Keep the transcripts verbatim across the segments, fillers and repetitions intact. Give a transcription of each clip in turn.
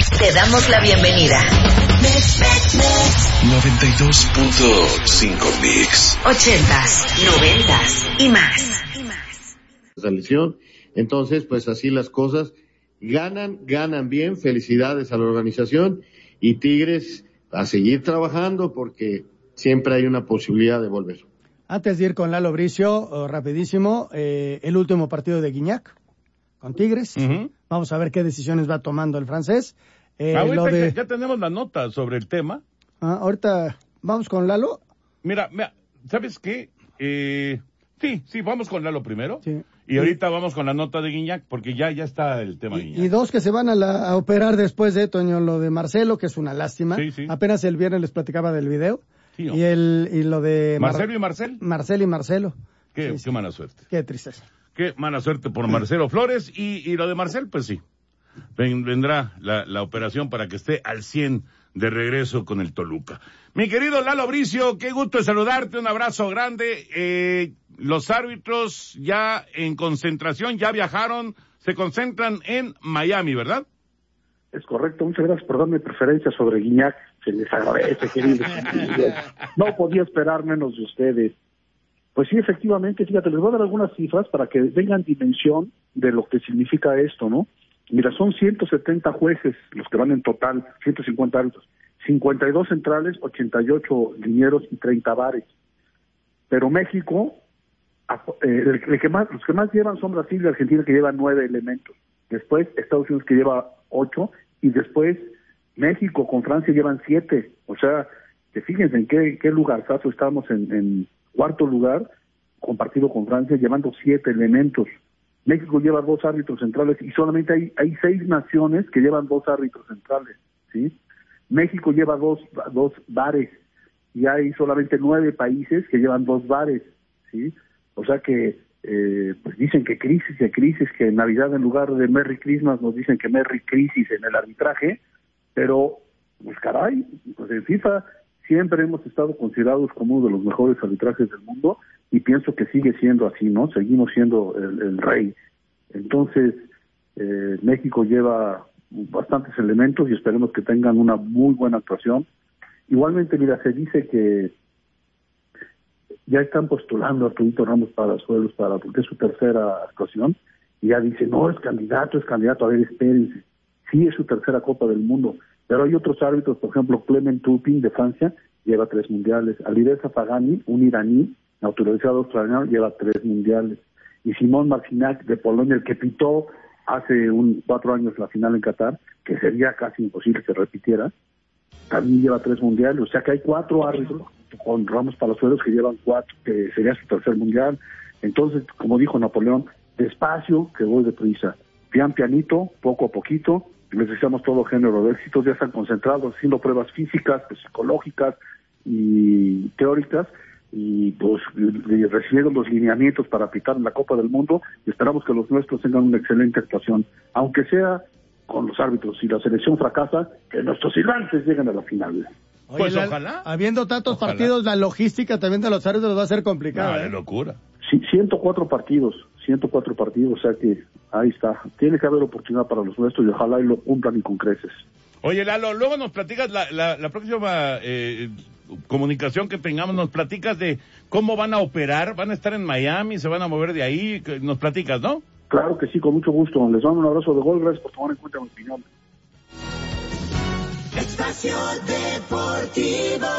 Te damos la bienvenida. noventa y dos punto cinco Mix. Ochentas, noventas y más. Esa lesión. Entonces, pues así las cosas. Ganan, ganan bien. Felicidades a la organización. Y Tigres a seguir trabajando porque siempre hay una posibilidad de volver. Antes de ir con Lalo Bricio, oh, rapidísimo, eh, el último partido de Guiñac con Tigres. Uh-huh. Vamos a ver qué decisiones va tomando el francés. Eh, ahorita lo de... ya tenemos la nota sobre el tema. Ah, ahorita vamos con Lalo. Mira, mira, ¿sabes qué? Eh, sí, sí, vamos con Lalo primero. Sí. Y ahorita vamos con la nota de Guiñac, porque ya ya está el tema de Guiñac. Y dos que se van a, la, a operar después de, Toño, lo de Marcelo, que es una lástima. Sí, sí. Apenas el viernes les platicaba del video. Sí, no. Y el y lo de... ¿Marcelo y Marcel? Marcel y Marcelo. Qué, sí, sí. qué mala suerte. Qué tristeza. Qué mala suerte por Marcelo Flores. Y, y lo de Marcel, pues sí. Vendrá la, la operación para que esté al cien de regreso con el Toluca. Mi querido Lalo Bricio, qué gusto de saludarte, un abrazo grande. Eh, los árbitros ya en concentración, ya viajaron, se concentran en Miami, ¿verdad? Es correcto, muchas gracias por darme preferencia sobre Guiñac, se les agradece, queridos. No podía esperar menos de ustedes. Pues sí, efectivamente, fíjate, les voy a dar algunas cifras para que tengan dimensión de lo que significa esto, ¿no? Mira, son ciento setenta jueces los que van en total, ciento cincuenta árbitros, cincuenta y dos centrales, ochenta y ocho linieros y treinta bares. Pero México, eh, el, el que más, los que más llevan son Brasil y Argentina, que llevan nueve elementos. Después Estados Unidos, que lleva ocho, y después México con Francia llevan siete. O sea, que fíjense en qué, qué lugarzazo estamos en, en cuarto lugar, compartido con Francia, llevando siete elementos. México lleva dos árbitros centrales y solamente hay, hay seis naciones que llevan dos árbitros centrales, ¿sí? México lleva dos, dos bares y hay solamente nueve países que llevan dos bares, ¿sí? O sea que eh, pues dicen que crisis de crisis, que en Navidad en lugar de Merry Christmas nos dicen que Merry Crisis en el arbitraje, pero pues caray, pues en FIFA siempre hemos estado considerados como uno de los mejores arbitrajes del mundo y pienso que sigue siendo así, ¿no? Seguimos siendo el, el rey. Entonces, eh, México lleva bastantes elementos y esperemos que tengan una muy buena actuación. Igualmente, mira, se dice que ya están postulando a Arturito Ramos Palazuelos para, porque es su tercera actuación, y ya dice, no, es candidato, es candidato, a ver, espérense. Sí, es su tercera Copa del Mundo, pero hay otros árbitros, por ejemplo, Clement Turpin de Francia, lleva tres mundiales. Alireza Pagani, un iraní, naturalizado australiano, lleva tres mundiales. Y Simón Marcinac de Polonia, el que pitó hace un cuatro años la final en Qatar, que sería casi imposible que repitiera, también lleva tres mundiales. O sea que hay cuatro árbitros con Ramos Palazuelos que llevan cuatro, que sería su tercer mundial. Entonces, como dijo Napoleón, despacio, que voy deprisa. Pian pianito, poco a poquito. Les deseamos todo género de éxitos. Ya están concentrados haciendo pruebas físicas, pues, psicológicas y teóricas, y pues recibieron los lineamientos para pitar en la Copa del Mundo, y esperamos que los nuestros tengan una excelente actuación, aunque sea con los árbitros. Si la selección fracasa, que nuestros silbantes lleguen a la final. Oye, pues la, ojalá. Habiendo tantos ojalá. partidos, la logística también de los árbitros va a ser complicada. No, ¿eh? locura. Sí, ciento cuatro partidos, ciento cuatro partidos, o sea que ahí está. Tiene que haber oportunidad para los nuestros y ojalá y lo cumplan y con creces. Oye, Lalo, luego nos platicas la, la, la próxima eh, comunicación que tengamos, nos platicas de cómo van a operar, van a estar en Miami, se van a mover de ahí, nos platicas, ¿no? Claro que sí, con mucho gusto. Les mando un abrazo de gol, gracias por tomar en cuenta mi opinión. Espacio Deportivo.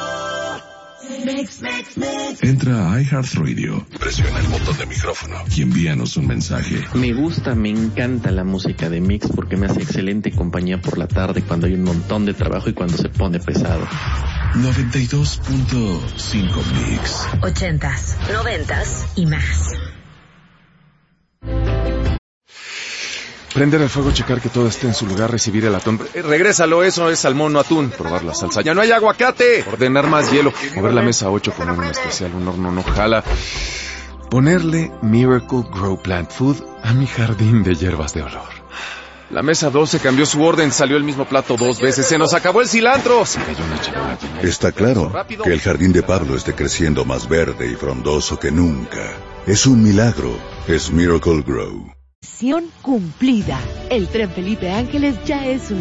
Mix, mix, mix. Entra a iHeartRadio, presiona el botón de micrófono y envíanos un mensaje. Me gusta, me encanta la música de Mix porque me hace excelente compañía por la tarde cuando hay un montón de trabajo y cuando se pone pesado. noventa y dos punto cinco Mix. Ochentas, noventas y más. Prender el fuego, checar que todo esté en su lugar, recibir el atún. Eh, regrésalo, eso es salmón, no atún. Probar la salsa. ¡Ya no hay aguacate! Ordenar más hielo. Mover la mesa ocho, poner un especial, un horno no jala. Ponerle Miracle Grow Plant Food a mi jardín de hierbas de olor. La mesa doce cambió su orden, salió el mismo plato dos veces. ¡Se nos acabó el cilantro! Se cayó una charola. Está claro que el jardín de Pablo esté creciendo más verde y frondoso que nunca. Es un milagro. Es Miracle Grow. Misión cumplida. El Tren Felipe Ángeles ya es una